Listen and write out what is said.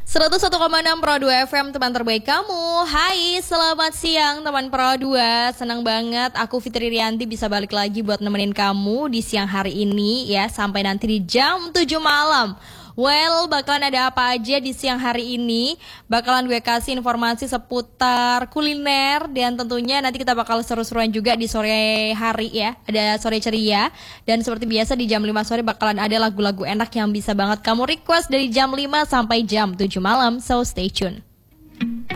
101,6 Pro 2 FM, teman terbaik kamu. Hai, selamat siang teman Pro 2. Senang banget aku Fitri Rianti bisa balik lagi buat nemenin kamu di siang hari ini ya, sampai nanti di jam 7 malam. Well, bakalan ada apa aja di siang hari ini? Bakalan gue kasih informasi seputar kuliner, dan tentunya nanti kita bakal seru-seruan juga di sore hari ya. Ada sore ceria, dan seperti biasa di jam 5 sore bakalan ada lagu-lagu enak yang bisa banget kamu request dari jam 5 sampai jam 7 malam. So stay tune.